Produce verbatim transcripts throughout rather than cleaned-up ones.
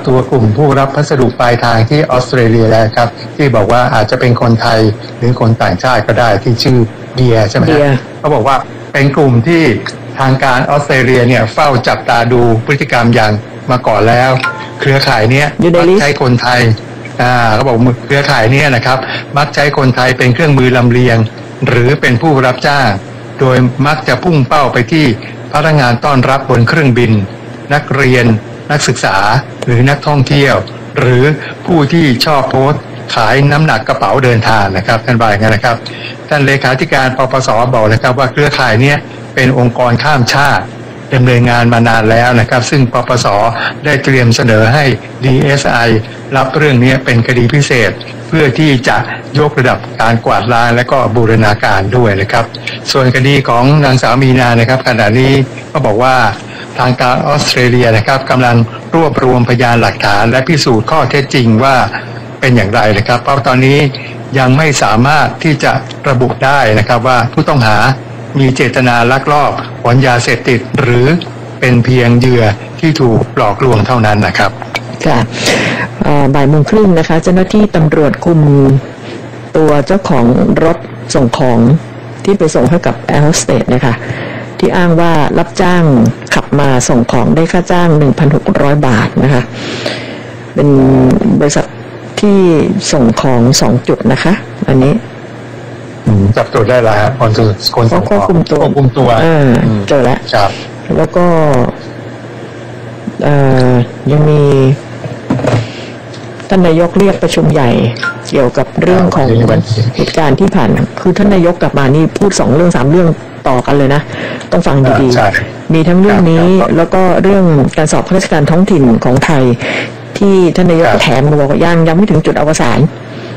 ตัวกลุ่มผู้รับพัสดุปลายทางที่ออสเตรเลียแล้วครับที่บอกว่าอาจจะเป็นคนไทยหรือคนต่างชาติก็ได้ที่ชื่อเดียใช่ไหมครับเขาบอกว่าเป็นกลุ่มที่ทางการออสเตรเลียเนี่ยเฝ้าจับตาดูพฤติกรรมอย่างมาก่อนแล้วเครือข่ายเนี้ยมักใช้คนไทยอ่าเขาบอกเครือข่ายเนี้ยนะครับมักใช้คนไทยเป็นเครื่องมือลำเลียงหรือเป็นผู้รับจ้างโดยมักจะพุ่งเป้าไปที่พนักงานต้อนรับบนเครื่องบินนักเรียนนักศึกษาหรือนักท่องเที่ยวหรือผู้ที่ชอบโพสต์ขายน้ำหนักกระเป๋าเดินทางนะครับท่านบอกอย่างนั้นนะครับท่านเลขาธิการปปส.บอกนะครับว่าเครือข่ายนี้เป็นองค์กรข้ามชาติดำเนินงานมานานแล้วนะครับซึ่งปปส.ได้เตรียมเสนอให้ ดี เอส ไอ รับเรื่องนี้เป็นคดีพิเศษเพื่อที่จะยกระดับการกวาดล้างและก็บูรณาการด้วยนะครับส่วนคดีของนางสาวมีนานะครับขณะนี้ก็บอกว่าทางการออสเตรเลียนะครับกำลังรวบรวมพยานหลักฐานและพิสูจน์ข้อเท็จจริงว่าเป็นอย่างไรนะครับเพราะตอนนี้ยังไม่สามารถที่จะระบุได้นะครับว่าผู้ต้องหามีเจตนาลักลอบขนยาเสพติดหรือเป็นเพียงเหยื่อที่ถูกหลอกลวงเท่านั้นนะครับค่ะบ่ายโมงครึ่งนะคะเจ้าหน้าที่ตำรวจคุมตัวเจ้าของรถส่งของที่ไปส่งให้กับแอร์โฮสเตสนะคะที่อ้างว่ารับจ้างขับมาส่งของได้ค่าจ้าง หนึ่งพันหกร้อย บาทนะคะเป็นบริษัทที่ส่งของสองจุดนะคะอันนี้จับตัวได้แล้วครับคนคนส่งของควบคุมตัวควบคุมตัวอ่าเจอแล้วครับแล้วก็ยังมีท่านนายกเรียกประชุมใหญ่เกี่ยวกับเรื่องของเหตุการณ์ที่ผ่านคือท่านนายกกลับมานี่พูดสองเรื่องสามเรื่องต่อกันเลยนะต้องฟังดีๆมีทั้งเรื่องนี้แล้วก็เรื่องการสอบข้าราชการท้องถิ่นของไทยที่ท่านนายกแถมบอกว่ายังยังไม่ถึงจุดอวสาน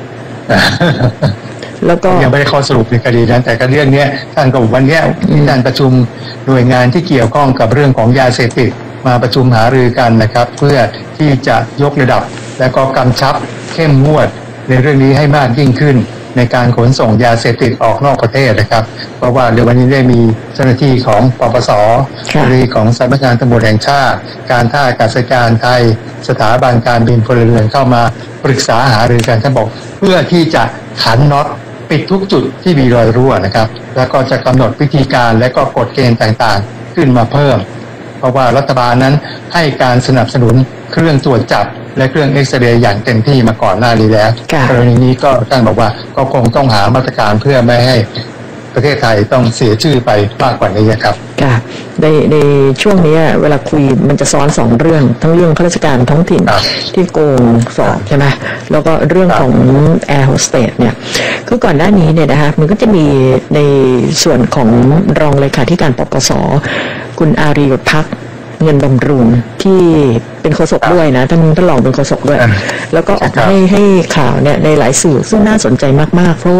แล้วก็ยังไม่ได้ข้อสรุปในคดีนั้นแต่ก็เรื่องนี้ท่านก็วันนี้มีการประชุมหน่วยงานที่เกี่ยวข้องกับเรื่องของยาเสพติดมาประชุมหารือกันนะครับเพื่อที่จะยกระดับและก็กำชับเข้มงวดในเรื่องนี้ให้มากยิ่งขึ้นในการขนส่งยาเสพติดออกนอกประเทศนะครับเพราะว่าเดี๋ยววันนี้ได้มีเจ้าหน้าที่ของปปส.หรือของสำนักงานตำรวจแห่งชาติการท่าอากาศยานไทยสถาบันการบินพลเรือนเข้ามาปรึกษาหารือกันท่านบอกเพื่อที่จะขันน็อตปิดทุกจุดที่มีรอยรั่วนะครับแล้วก็จะกำหนดวิธีการและก็กฎเกณฑ์ต่างๆขึ้นมาเพิ่มเพราะว่ารัฐบาลนั้นให้การสนับสนุนเครื่องตรวจจับและเครื่องเอ็กซเรย์อย่างเต็มที่มาก่อนหน้านี้แล้วกรณีนี้ก็ท่านบอกว่าก็คงต้องหามาตรการเพื่อไม่ให้ประเทศไทยต้องเสียชื่อไปมากกว่านี้ครับค่ะในในช่วงนี้เวลาคุยมันจะซ้อนสองเรื่องทั้งเรื่องข้าราชการท้องถิ่นที่โกงสอบใช่ไหมแล้วก็เรื่องของแอร์โฮสเตสเนี่ยคือก่อนหน้านี้เนี่ยนะคะมันก็จะมีในส่วนของรองเลขาธิการปปส.คุณอารียศพักเงินบำรุงที่เป็นโฆษกด้วยนะท่านท่านรองเป็นโฆษกด้วยแล้วก็ออกให้ให้ข่าวเนี่ยในหลายสื่อซึ่งน่าสนใจมากๆเพราะว่า